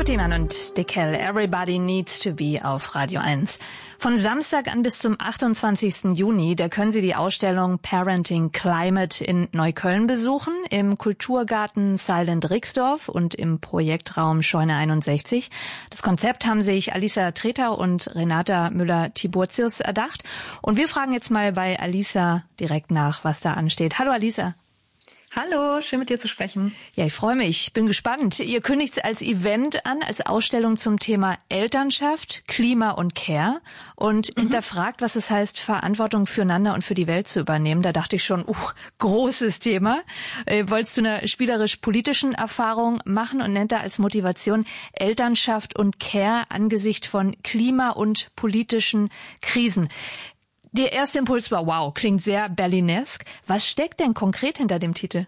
Kutiman und Dickel, Everybody Needs to Be auf Radio 1. Von Samstag an bis zum 28. Juni, da können Sie die Ausstellung Parenting Climate in Neukölln besuchen, im Kulturgarten Silent Rixdorf und im Projektraum Scheune 61. Das Konzept haben sich Alisa Treter und Renata Müller-Tiburtius erdacht. Und wir fragen jetzt mal bei Alisa direkt nach, was da ansteht. Hallo Alisa. Hallo, schön mit dir zu sprechen. Ja, ich freue mich, bin gespannt. Ihr kündigt es als Event an, als Ausstellung zum Thema Elternschaft, Klima und Care und hinterfragt, was es heißt, Verantwortung füreinander und für die Welt zu übernehmen. Da dachte ich schon, großes Thema. Wolltest du eine spielerisch-politischen Erfahrung machen und nennt da als Motivation Elternschaft und Care angesichts von Klima- und politischen Krisen. Der erste Impuls war, wow, klingt sehr berlinesk. Was steckt denn konkret hinter dem Titel?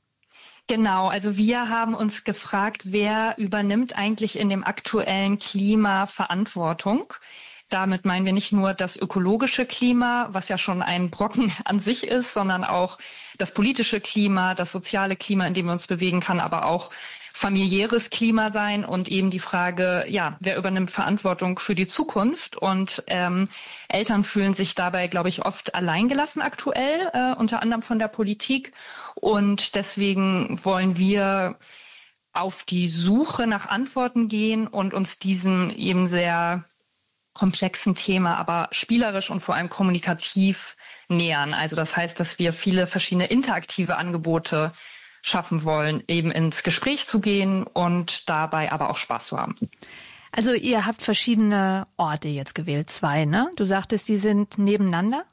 Genau, also wir haben uns gefragt, wer übernimmt eigentlich in dem aktuellen Klima Verantwortung? Damit meinen wir nicht nur das ökologische Klima, was ja schon ein Brocken an sich ist, sondern auch das politische Klima, das soziale Klima, in dem wir uns bewegen, kann aber auch familiäres Klima sein und eben die Frage, ja, wer übernimmt Verantwortung für die Zukunft? Und Eltern fühlen sich dabei, glaube ich, oft alleingelassen aktuell, unter anderem von der Politik. Und deswegen wollen wir auf die Suche nach Antworten gehen und uns diesem eben sehr komplexen Thema, aber spielerisch und vor allem kommunikativ nähern. Also das heißt, dass wir viele verschiedene interaktive Angebote schaffen wollen, eben ins Gespräch zu gehen und dabei aber auch Spaß zu haben. Also ihr habt verschiedene Orte jetzt gewählt, 2, ne? Du sagtest, die sind nebeneinander?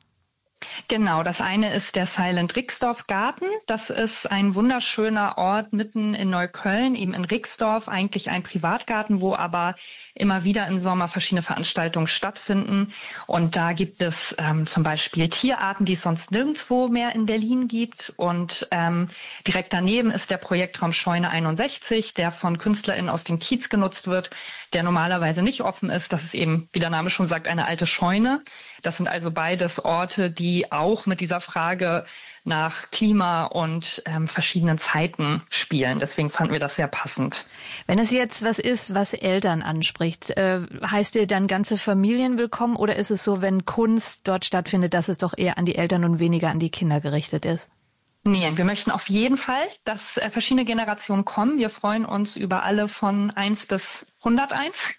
Genau, das eine ist der Silent Rixdorf Garten. Das ist ein wunderschöner Ort mitten in Neukölln, eben in Rixdorf, eigentlich ein Privatgarten, wo aber immer wieder im Sommer verschiedene Veranstaltungen stattfinden. Und da gibt es zum Beispiel Tierarten, die es sonst nirgendwo mehr in Berlin gibt. Und direkt daneben ist der Projektraum Scheune 61, der von KünstlerInnen aus dem Kiez genutzt wird, der normalerweise nicht offen ist. Das ist eben, wie der Name schon sagt, eine alte Scheune. Das sind also beides Orte, die auch mit dieser Frage nach Klima und verschiedenen Zeiten spielen. Deswegen fanden wir das sehr passend. Wenn es jetzt was ist, was Eltern anspricht, heißt ihr dann ganze Familien willkommen oder ist es so, wenn Kunst dort stattfindet, dass es doch eher an die Eltern und weniger an die Kinder gerichtet ist? Nee, wir möchten auf jeden Fall, dass verschiedene Generationen kommen. Wir freuen uns über alle von 1 bis 101.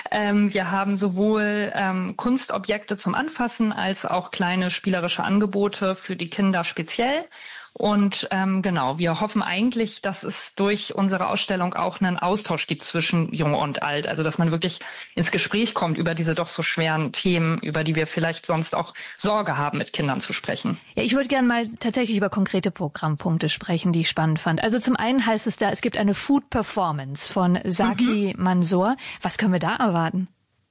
Wir haben sowohl Kunstobjekte zum Anfassen als auch kleine spielerische Angebote für die Kinder speziell. Und genau, wir hoffen eigentlich, dass es durch unsere Ausstellung auch einen Austausch gibt zwischen Jung und Alt. Also dass man wirklich ins Gespräch kommt über diese doch so schweren Themen, über die wir vielleicht sonst auch Sorge haben, mit Kindern zu sprechen. Ja, ich würde gerne mal tatsächlich über konkrete Programmpunkte sprechen, die ich spannend fand. Also zum einen heißt es da, es gibt eine Food Performance von Zaki Mansour. Was können wir da erwarten?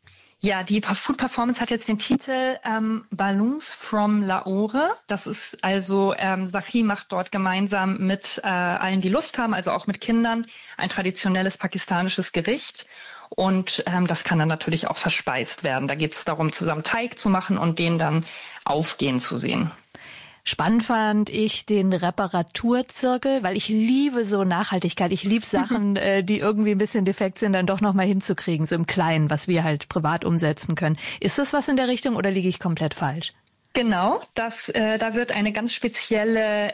Ja, die Food Performance hat jetzt den Titel Balloons from Lahore. Das ist also, Zaki macht dort gemeinsam mit allen, die Lust haben, also auch mit Kindern, ein traditionelles pakistanisches Gericht. Und das kann dann natürlich auch verspeist werden. Da geht es darum, zusammen Teig zu machen und den dann aufgehen zu sehen. Spannend fand ich den Reparaturzirkel, weil ich liebe so Nachhaltigkeit. Ich liebe Sachen, die irgendwie ein bisschen defekt sind, dann doch noch mal hinzukriegen, so im Kleinen, was wir halt privat umsetzen können. Ist das was in der Richtung oder liege ich komplett falsch? Genau, da wird eine ganz spezielle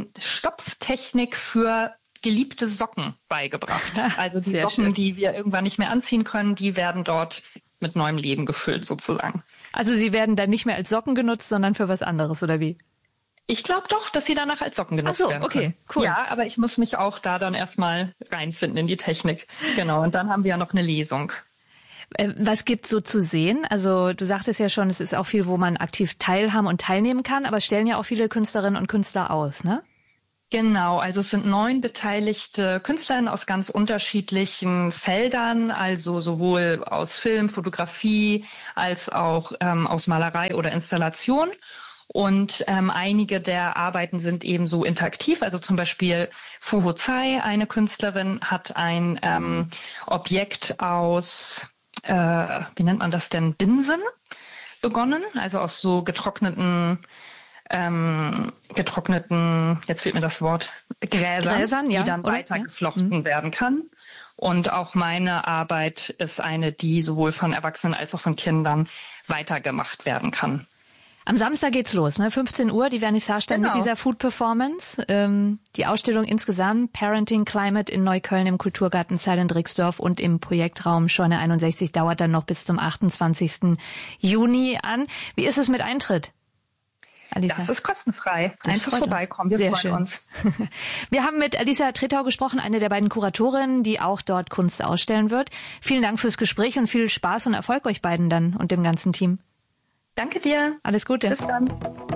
Stopftechnik für geliebte Socken beigebracht. Also die Socken, die wir irgendwann nicht mehr anziehen können, die werden dort mit neuem Leben gefüllt sozusagen. Also sie werden dann nicht mehr als Socken genutzt, sondern für was anderes, oder wie? Ich glaube doch, dass sie danach als Socken genutzt werden können. Okay, cool. Ja, aber ich muss mich auch da dann erstmal reinfinden in die Technik. Genau, und dann haben wir ja noch eine Lesung. Was gibt's so zu sehen? Also du sagtest ja schon, es ist auch viel, wo man aktiv teilhaben und teilnehmen kann, aber es stellen ja auch viele Künstlerinnen und Künstler aus, ne? Genau, also es sind 9 beteiligte KünstlerInnen aus ganz unterschiedlichen Feldern, also sowohl aus Film, Fotografie als auch aus Malerei oder Installation. Und einige der Arbeiten sind eben so interaktiv, also zum Beispiel Fuho Tsai, eine Künstlerin, hat ein Objekt aus, wie nennt man das denn, Binsen begonnen, also aus so getrockneten getrockneten, jetzt fehlt mir das Wort, Gräsern, die dann weiter geflochten werden kann. Und auch meine Arbeit ist eine, die sowohl von Erwachsenen als auch von Kindern weitergemacht werden kann. Am Samstag geht's los, ne? 15 Uhr, die Vernissage dann mit dieser Food Performance. Die Ausstellung insgesamt, Parenting Climate in Neukölln im Kulturgarten Zeilen-Drixdorf und im Projektraum Scheune 61 dauert dann noch bis zum 28. Juni an. Wie ist es mit Eintritt? Alisa? Das ist kostenfrei. Einfach vorbeikommen. Wir freuen uns. Wir haben mit Alisa Tretau gesprochen, eine der beiden Kuratorinnen, die auch dort Kunst ausstellen wird. Vielen Dank fürs Gespräch und viel Spaß und Erfolg euch beiden dann und dem ganzen Team. Danke dir. Alles Gute. Bis dann.